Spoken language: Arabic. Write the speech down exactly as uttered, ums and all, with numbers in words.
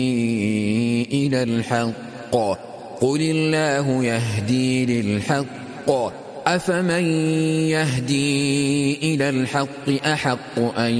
إلى الحق قل الله يهدي للحق أفمن يهدي إلى الحق أحق أن